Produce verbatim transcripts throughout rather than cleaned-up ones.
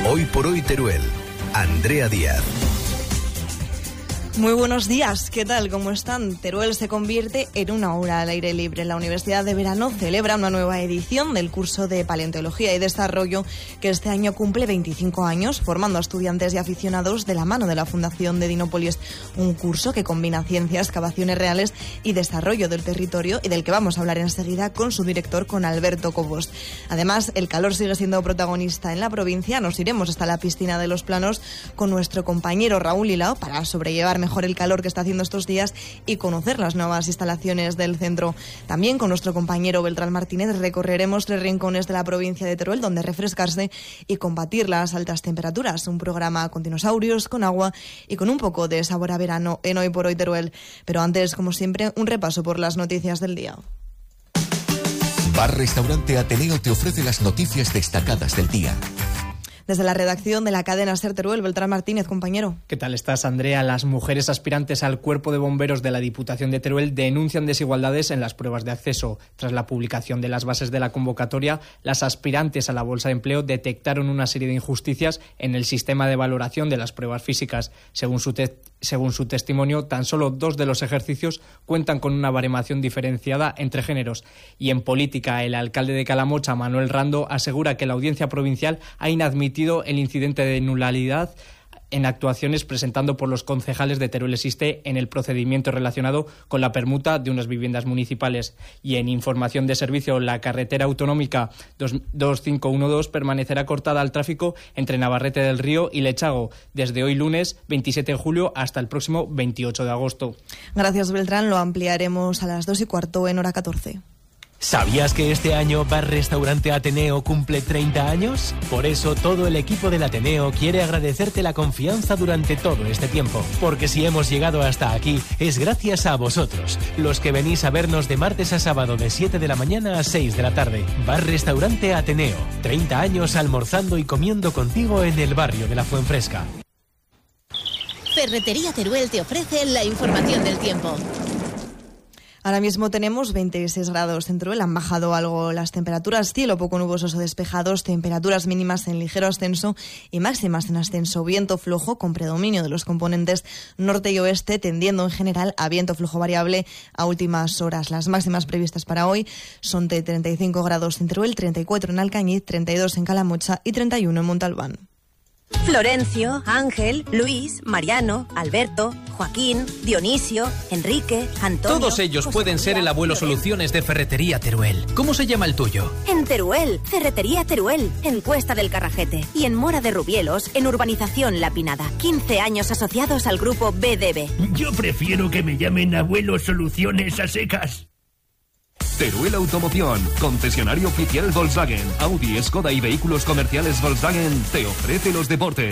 Hoy por hoy Teruel. Andrea Díaz. Muy buenos días, ¿qué tal? ¿Cómo están? Teruel se convierte en una hora al aire libre. La Universidad de Verano celebra una nueva edición del curso de Paleontología y Desarrollo que este año cumple veinticinco años, formando a estudiantes y aficionados de la mano de la Fundación de Dinópolis. Un curso que combina ciencia, excavaciones reales y desarrollo del territorio y del que vamos a hablar enseguida con su director, con Alberto Cobos. Además, el calor sigue siendo protagonista en la provincia. Nos iremos hasta la piscina de los Planos con nuestro compañero Raúl Hilao para sobrellevar mejor el calor que está haciendo estos días y conocer las nuevas instalaciones del centro. También con nuestro compañero Beltrán Martínez recorreremos tres rincones de la provincia de Teruel donde refrescarse y combatir las altas temperaturas. Un programa con dinosaurios, con agua y con un poco de sabor a verano en Hoy por Hoy Teruel. Pero antes, como siempre, un repaso por las noticias del día. Bar Restaurante Ateneo te ofrece las noticias destacadas del día. Desde la redacción de la cadena SER Teruel, Beltrán Martínez, compañero. ¿Qué tal estás, Andrea? Las mujeres aspirantes al Cuerpo de Bomberos de la Diputación de Teruel denuncian desigualdades en las pruebas de acceso. Tras la publicación de las bases de la convocatoria, las aspirantes a la bolsa de empleo detectaron una serie de injusticias en el sistema de valoración de las pruebas físicas. Según su, te- según su testimonio, tan solo dos de los ejercicios cuentan con una baremación diferenciada entre géneros. Y en política, el alcalde de Calamocha, Manuel Rando, asegura que la Audiencia Provincial ha inadmitido el incidente de nulidad en actuaciones presentando por los concejales de Teruel Existe en el procedimiento relacionado con la permuta de unas viviendas municipales. Y en información de servicio, la carretera autonómica dos cinco uno dos permanecerá cortada al tráfico entre Navarrete del Río y Lechago desde hoy lunes veintisiete de julio hasta el próximo veintiocho de agosto. Gracias, Beltrán. Lo ampliaremos a las dos y cuarto en hora catorce. ¿Sabías que este año Bar Restaurante Ateneo cumple treinta años? Por eso todo el equipo del Ateneo quiere agradecerte la confianza durante todo este tiempo. Porque si hemos llegado hasta aquí es gracias a vosotros, los que venís a vernos de martes a sábado de siete de la mañana a seis de la tarde. Bar Restaurante Ateneo, treinta años almorzando y comiendo contigo en el barrio de la Fuenfresca. Ferretería Teruel te ofrece la información del tiempo. Ahora mismo tenemos veintiséis grados en Teruel, han bajado algo las temperaturas, cielo poco nubosos o despejados, temperaturas mínimas en ligero ascenso y máximas en ascenso, viento flojo con predominio de los componentes norte y oeste, tendiendo en general a viento flojo variable a últimas horas. Las máximas previstas para hoy son de treinta y cinco grados en Teruel, treinta y cuatro en Alcañiz, treinta y dos en Calamocha y treinta y uno en Montalbán. Florencio, Ángel, Luis, Mariano, Alberto, Joaquín, Dionisio, Enrique, Antonio... Todos ellos pueden ser el abuelo Soluciones de Ferretería Teruel. ¿Cómo se llama el tuyo? En Teruel, Ferretería Teruel, en Cuesta del Carrajete. Y en Mora de Rubielos, en Urbanización La Pinada. quince años asociados al grupo B D B. Yo prefiero que me llamen abuelo Soluciones a secas. Teruel Automoción, concesionario oficial Volkswagen, Audi, Skoda y vehículos comerciales Volkswagen, te ofrece los deportes.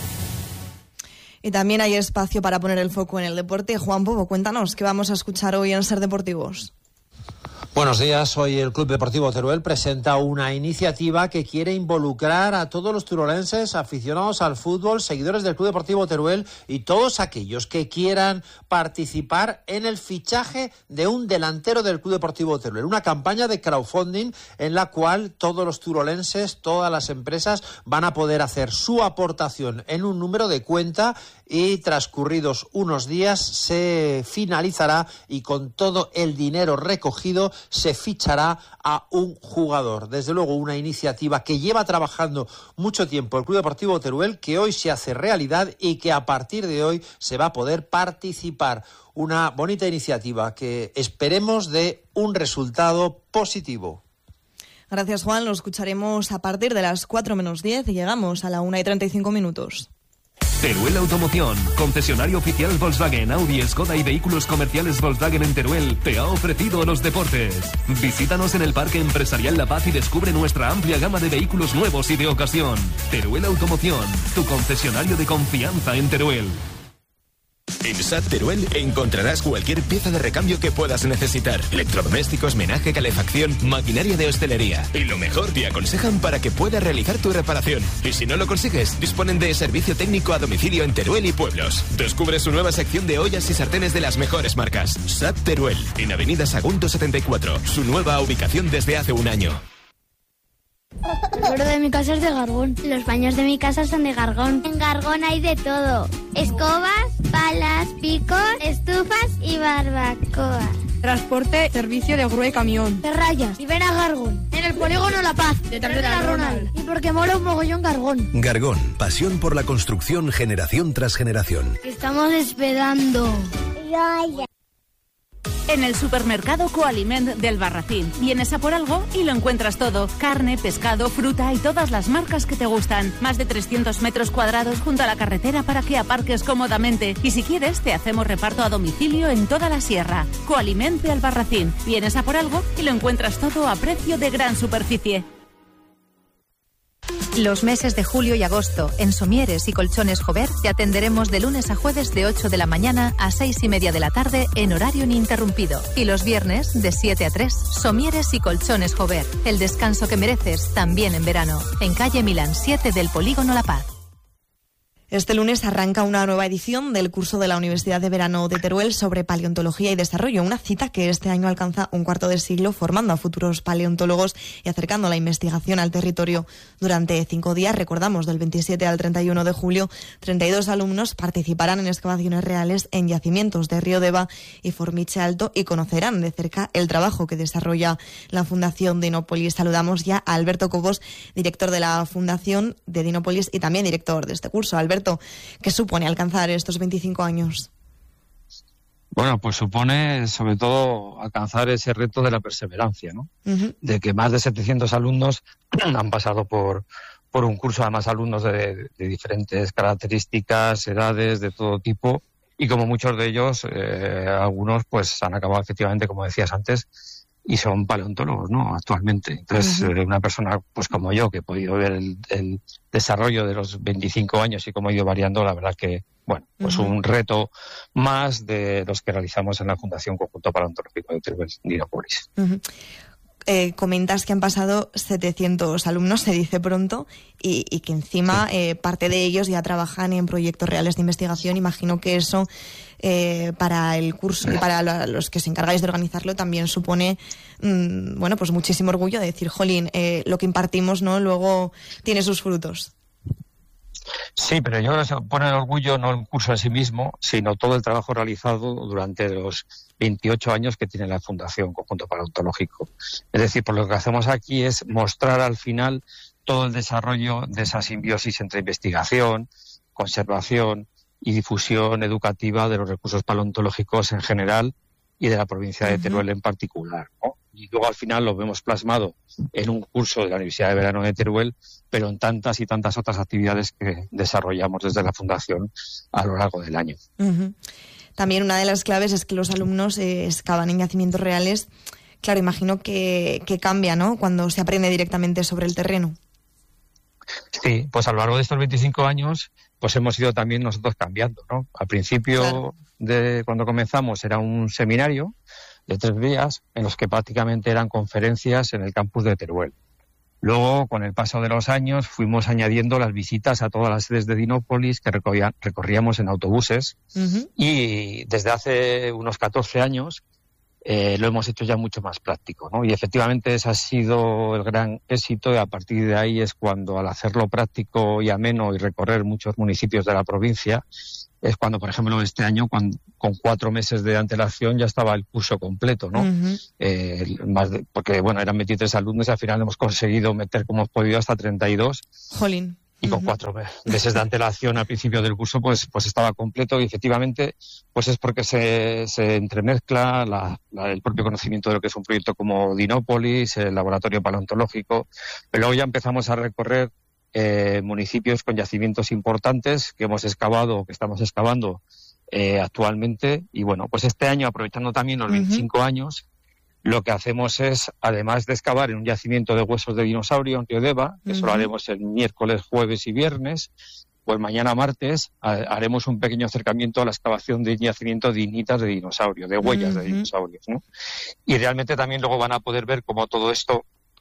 Y también hay espacio para poner el foco en el deporte. Juan Bobo, cuéntanos qué vamos a escuchar hoy en Ser Deportivos. Buenos días, hoy el Club Deportivo Teruel presenta una iniciativa que quiere involucrar a todos los turolenses aficionados al fútbol, seguidores del Club Deportivo Teruel y todos aquellos que quieran participar en el fichaje de un delantero del Club Deportivo Teruel. Una campaña de crowdfunding en la cual todos los turolenses, todas las empresas van a poder hacer su aportación en un número de cuenta y transcurridos unos días se finalizará y con todo el dinero recogido se fichará a un jugador. Desde luego una iniciativa que lleva trabajando mucho tiempo el Club Deportivo Teruel, que hoy se hace realidad y que a partir de hoy se va a poder participar. Una bonita iniciativa que esperemos dé un resultado positivo. Gracias, Juan. Lo escucharemos a partir de las cuatro menos diez y llegamos a la una y treinta y cinco minutos. Teruel Automoción, concesionario oficial Volkswagen, Audi, Skoda y vehículos comerciales Volkswagen en Teruel, te ha ofrecido los deportes. Visítanos en el Parque Empresarial La Paz y descubre nuestra amplia gama de vehículos nuevos y de ocasión. Teruel Automoción, tu concesionario de confianza en Teruel. En S A T Teruel encontrarás cualquier pieza de recambio que puedas necesitar. Electrodomésticos, menaje, calefacción, maquinaria de hostelería. Y lo mejor, te aconsejan para que puedas realizar tu reparación. Y si no lo consigues, disponen de servicio técnico a domicilio en Teruel y pueblos. Descubre su nueva sección de ollas y sartenes de las mejores marcas. S A T Teruel, en Avenida Sagunto setenta y cuatro. Su nueva ubicación desde hace un año. El suelo de mi casa es de Gargón. Los baños de mi casa son de Gargón. En Gargón hay de todo. Escobas, palas, picos, estufas y barbacoas. Transporte, servicio de grúa y camión. De rayas. Y ven a Gargón. En el polígono La Paz. De Tercera Ronald. Y porque mola un mogollón Gargón. Gargón, pasión por la construcción generación tras generación. Estamos esperando. En el supermercado Coaliment del Barracín. Vienes a por algo y lo encuentras todo. Carne, pescado, fruta y todas las marcas que te gustan. Más de trescientos metros cuadrados junto a la carretera para que aparques cómodamente. Y si quieres, te hacemos reparto a domicilio en toda la sierra. Coaliment de Albarracín. Vienes a por algo y lo encuentras todo a precio de gran superficie. Los meses de julio y agosto, en Somieres y Colchones Jover, te atenderemos de lunes a jueves de ocho de la mañana a seis y media de la tarde en horario ininterrumpido. Y los viernes de siete a tres. Somieres y Colchones Jover, el descanso que mereces también en verano. En calle Milán siete del Polígono La Paz. Este lunes arranca una nueva edición del curso de la Universidad de Verano de Teruel sobre paleontología y desarrollo, una cita que este año alcanza un cuarto de siglo formando a futuros paleontólogos y acercando la investigación al territorio. Durante cinco días, recordamos, del veintisiete al treinta y uno de julio, treinta y dos alumnos participarán en excavaciones reales en yacimientos de Río Deva y Formiche Alto y conocerán de cerca el trabajo que desarrolla la Fundación Dinópolis. Saludamos ya a Alberto Cobos, director de la Fundación de Dinópolis y también director de este curso. Alberto, ¿qué supone alcanzar estos veinticinco años? Bueno, pues supone sobre todo alcanzar ese reto de la perseverancia, ¿no? Uh-huh. De que más de setecientos alumnos han pasado por, por un curso, además alumnos de, de diferentes características, edades, de todo tipo, y como muchos de ellos, eh, algunos pues han acabado efectivamente, como decías antes, y son paleontólogos, ¿no? Actualmente. Entonces, uh-huh. eh, una persona pues como yo, que he podido ver el, el desarrollo de los veinticinco años y cómo ha ido variando, la verdad que, bueno, pues uh-huh. un reto más de los que realizamos en la Fundación Conjunto Paleontológico de Teruel, Dinópolis. Uh-huh. Eh, comentas que han pasado setecientos alumnos, se dice pronto, y, y que encima sí. eh, parte de ellos ya trabajan en proyectos reales de investigación. Imagino que eso eh, para el curso y para la, los que se encargáis de organizarlo también supone mmm, bueno, pues muchísimo orgullo de decir, jolín, eh, lo que impartimos no luego tiene sus frutos. Sí, pero yo creo que se pone el orgullo no el curso en sí mismo, sino todo el trabajo realizado durante los veintiocho años que tiene la Fundación Conjunto Paleontológico. Es decir, por lo que hacemos aquí es mostrar al final todo el desarrollo de esa simbiosis entre investigación, conservación y difusión educativa de los recursos paleontológicos en general y de la provincia de Teruel en particular, ¿no? Y luego al final lo vemos plasmado en un curso de la Universidad de Verano de Teruel, pero en tantas y tantas otras actividades que desarrollamos desde la Fundación a lo largo del año. Uh-huh. También una de las claves es que los alumnos eh, excavan en yacimientos reales. Claro, imagino que, que cambia, ¿no?, cuando se aprende directamente sobre el terreno. Sí, pues a lo largo de estos veinticinco años pues hemos ido también nosotros cambiando, ¿no? Al principio, claro, de cuando comenzamos era un seminario de tres días en los que prácticamente eran conferencias en el campus de Teruel. Luego, con el paso de los años, fuimos añadiendo las visitas a todas las sedes de Dinópolis que recorríamos en autobuses. Uh-huh. Y desde hace unos catorce años eh, lo hemos hecho ya mucho más práctico, ¿no? Y efectivamente ese ha sido el gran éxito, y a partir de ahí es cuando, al hacerlo práctico y ameno y recorrer muchos municipios de la provincia, es cuando, por ejemplo, este año, cuando, con cuatro meses de antelación, ya estaba el curso completo, ¿no? Uh-huh. Eh, más de, porque, bueno, eran veintitrés alumnos y al final hemos conseguido meter, como hemos podido, hasta treinta y dos. Jolín. Y con uh-huh. cuatro meses de antelación al principio del curso, pues, pues estaba completo, y efectivamente, pues es porque se, se entremezcla la, la, el propio conocimiento de lo que es un proyecto como Dinópolis, el laboratorio paleontológico, pero luego ya empezamos a recorrer Eh, municipios con yacimientos importantes que hemos excavado o que estamos excavando eh, actualmente. Y bueno, pues este año, aprovechando también los uh-huh. veinticinco años, lo que hacemos es, además de excavar en un yacimiento de huesos de dinosaurio en Río Deva, que uh-huh. eso lo haremos el miércoles, jueves y viernes, pues mañana martes a, haremos un pequeño acercamiento a la excavación de yacimiento de dignitas de dinosaurio, de huellas uh-huh. de dinosaurios, ¿no? Y realmente también luego van a poder ver cómo todo esto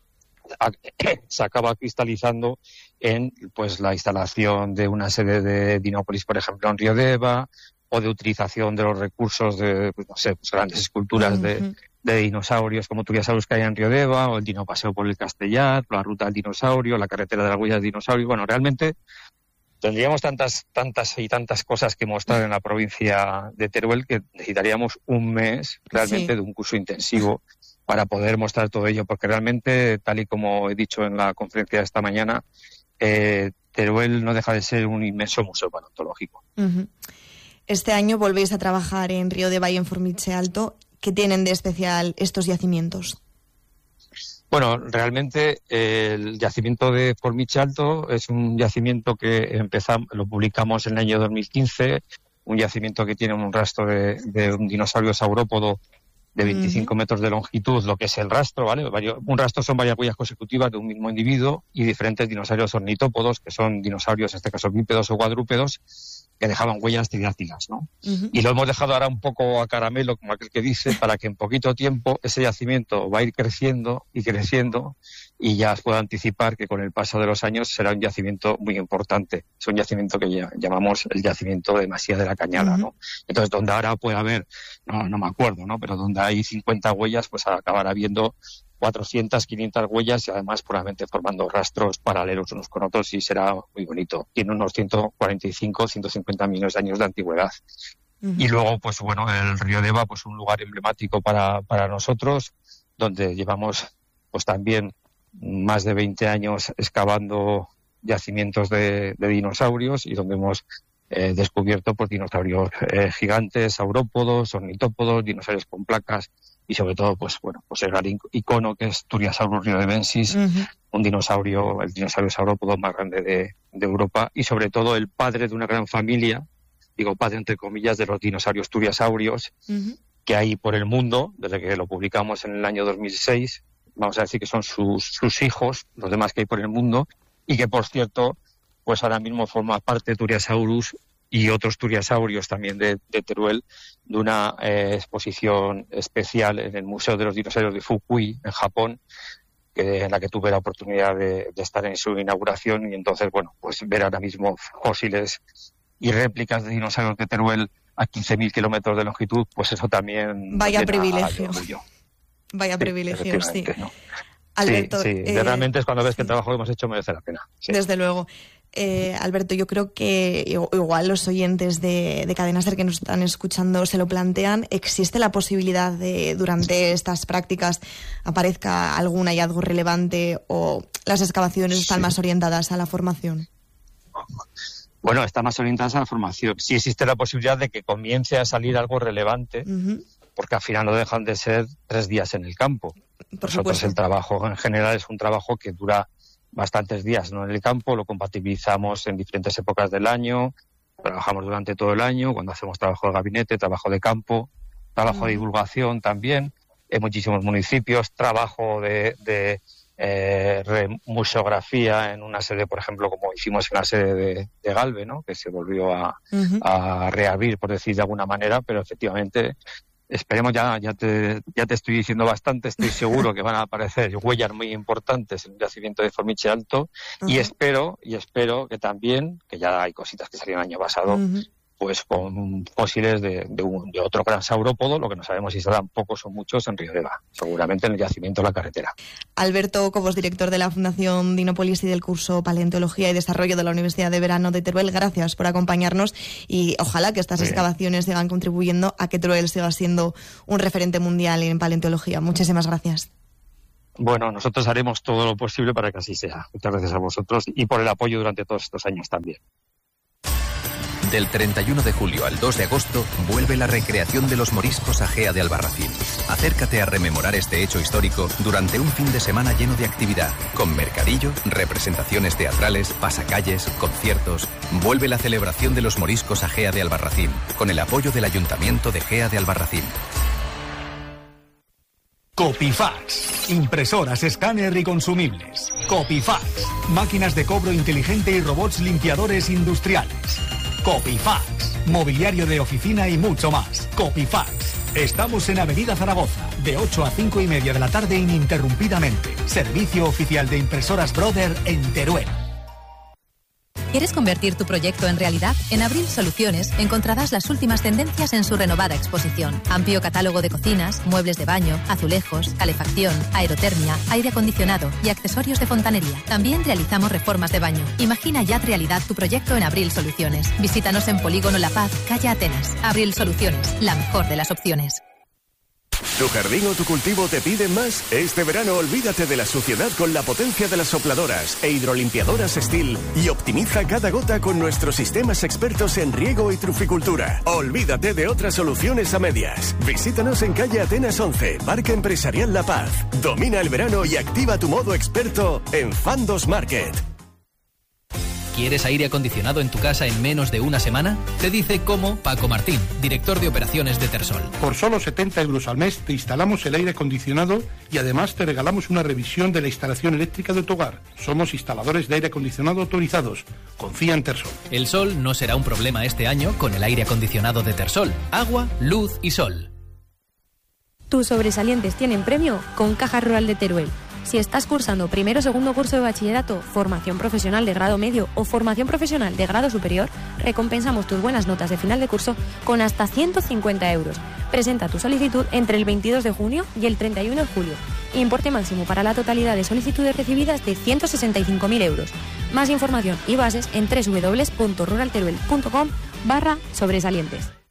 se acaba cristalizando en pues la instalación de una sede de Dinópolis, por ejemplo, en Río Deva, o de utilización de los recursos de, pues, no sé, pues, grandes esculturas uh-huh. de, de dinosaurios como Turiasaurus que hay en Riodeva, o el dinopaseo por el Castellar, la ruta del dinosaurio, la carretera de las huellas del dinosaurio. Bueno, realmente tendríamos tantas, tantas y tantas cosas que mostrar en la provincia de Teruel que necesitaríamos un mes realmente sí. de un curso intensivo para poder mostrar todo ello, porque realmente, tal y como he dicho en la conferencia de esta mañana, eh, Teruel no deja de ser un inmenso museo paleontológico. Uh-huh. Este año volvéis a trabajar en Riodeva y en Formiche Alto. ¿Qué tienen de especial estos yacimientos? Bueno, realmente eh, el yacimiento de Formiche Alto es un yacimiento que empezamos, lo publicamos en el año dos mil quince, un yacimiento que tiene un rastro de, de un dinosaurio saurópodo de veinticinco uh-huh. metros de longitud, lo que es el rastro, ¿vale? Un rastro son varias huellas consecutivas de un mismo individuo y diferentes dinosaurios ornitópodos, que son dinosaurios, en este caso bípedos o cuadrúpedos, que dejaban huellas didácticas, ¿no? Uh-huh. Y lo hemos dejado ahora un poco a caramelo, como aquel que dice, para que en poquito tiempo ese yacimiento va a ir creciendo y creciendo, y ya os puedo anticipar que con el paso de los años será un yacimiento muy importante. Es un yacimiento que ya llamamos el yacimiento de Masía de la Cañada, uh-huh. ¿no? Entonces, donde ahora puede haber, no, no me acuerdo, ¿no? Pero donde hay cincuenta huellas, pues acabará habiendo cuatrocientas, quinientas huellas y además probablemente formando rastros paralelos unos con otros y será muy bonito. Tiene unos ciento cuarenta y cinco, ciento cincuenta millones de años de antigüedad. Uh-huh. Y luego, pues bueno, el Riodeva, pues un lugar emblemático para, para nosotros, donde llevamos pues también más de veinte años excavando yacimientos de, de dinosaurios y donde hemos eh, descubierto pues dinosaurios eh, gigantes, saurópodos, ornitópodos, dinosaurios con placas y sobre todo pues bueno pues el gran icono que es Turiasaurus riodevensis, uh-huh. un dinosaurio, el dinosaurio saurópodo más grande de, de Europa y sobre todo el padre de una gran familia, digo padre entre comillas, de los dinosaurios turiasaurios uh-huh. que hay por el mundo desde que lo publicamos en el año dos mil seis. Vamos a decir que son sus, sus hijos, los demás que hay por el mundo, y que, por cierto, pues ahora mismo forma parte de Turiasaurus y otros turiasaurios también de, de Teruel, de una eh, exposición especial en el Museo de los Dinosaurios de Fukui, en Japón, que, en la que tuve la oportunidad de, de estar en su inauguración, y entonces, bueno, pues ver ahora mismo fósiles y réplicas de dinosaurios de Teruel a quince mil kilómetros de longitud, pues eso también... Vaya privilegio. Vaya sí, privilegio, sí. ¿no? Alberto, sí, sí. Eh, realmente es cuando ves que el trabajo que hemos hecho merece la pena. Sí. Desde luego. Eh, Alberto, yo creo que igual los oyentes de, de Cadena Ser que nos están escuchando se lo plantean. ¿Existe la posibilidad de durante estas prácticas aparezca algún hallazgo relevante o las excavaciones están sí. más orientadas a la formación? Bueno, están más orientadas a la formación. Sí existe la posibilidad de que comience a salir algo relevante, uh-huh. porque al final no dejan de ser tres días en el campo. Por Nosotros supuesto. El trabajo en general es un trabajo que dura bastantes días, ¿no? En el campo lo compatibilizamos en diferentes épocas del año, trabajamos durante todo el año, cuando hacemos trabajo de gabinete, trabajo de campo, trabajo uh-huh. de divulgación también, en muchísimos municipios, trabajo de, de eh, museografía en una sede, por ejemplo, como hicimos en la sede de, de Galve, ¿no? Que se volvió a, uh-huh. a reabrir, por decir de alguna manera, pero efectivamente... Esperemos, ya ya te ya te estoy diciendo bastante, estoy seguro que van a aparecer huellas muy importantes en el yacimiento de Formiche Alto uh-huh. y espero y espero que también, que ya hay cositas que salieron el año pasado, uh-huh. pues con fósiles de, de, un, de otro gran saurópodo, lo que no sabemos si serán pocos o muchos en Riodeva, seguramente en el yacimiento de la carretera. Alberto Cobos, director de la Fundación Dinópolis y del curso Paleontología y Desarrollo de la Universidad de Verano de Teruel, gracias por acompañarnos y ojalá que estas Muy excavaciones bien. sigan contribuyendo a que Teruel siga siendo un referente mundial en paleontología. Muchísimas gracias. Bueno, nosotros haremos todo lo posible para que así sea. Muchas gracias a vosotros y por el apoyo durante todos estos años también. Del treinta y uno de julio al dos de agosto vuelve la recreación de los moriscos Agea de Albarracín. Acércate a rememorar este hecho histórico durante un fin de semana lleno de actividad, con mercadillo, representaciones teatrales, pasacalles, conciertos. Vuelve la celebración de los moriscos Agea de Albarracín, con el apoyo del Ayuntamiento de Gea de Albarracín. Copifax. Impresoras, escáner y consumibles. Copifax. Máquinas de cobro inteligente y robots limpiadores industriales. Copifax, mobiliario de oficina y mucho más. Copifax. Estamos en Avenida Zaragoza, de ocho a cinco y media de la tarde ininterrumpidamente. Servicio oficial de Impresoras Brother en Teruel. ¿Quieres convertir tu proyecto en realidad? En Abril Soluciones encontrarás las últimas tendencias en su renovada exposición. Amplio catálogo de cocinas, muebles de baño, azulejos, calefacción, aerotermia, aire acondicionado y accesorios de fontanería. También realizamos reformas de baño. Imagina ya realidad tu proyecto en Abril Soluciones. Visítanos en Polígono La Paz, calle Atenas. Abril Soluciones, la mejor de las opciones. ¿Tu jardín o tu cultivo te piden más? Este verano olvídate de la suciedad con la potencia de las sopladoras e hidrolimpiadoras Steel y optimiza cada gota con nuestros sistemas expertos en riego y truficultura. Olvídate de otras soluciones a medias. Visítanos en calle Atenas once, Parque Empresarial La Paz. Domina el verano y activa tu modo experto en Fandos Market. ¿Quieres aire acondicionado en tu casa en menos de una semana? Te dice cómo Paco Martín, director de operaciones de Tersol. Por solo setenta euros al mes te instalamos el aire acondicionado y además te regalamos una revisión de la instalación eléctrica de tu hogar. Somos instaladores de aire acondicionado autorizados. Confía en Tersol. El sol no será un problema este año con el aire acondicionado de Tersol. Agua, luz y sol. Tus sobresalientes tienen premio con Caja Rural de Teruel. Si estás cursando primero o segundo curso de bachillerato, formación profesional de grado medio o formación profesional de grado superior, recompensamos tus buenas notas de final de curso con hasta ciento cincuenta euros. Presenta tu solicitud entre el veintidós de junio y el treinta y uno de julio. Importe máximo para la totalidad de solicitudes recibidas de ciento sesenta y cinco mil euros. Más información y bases en doble u doble u doble u punto rural teruel punto com barra sobresalientes.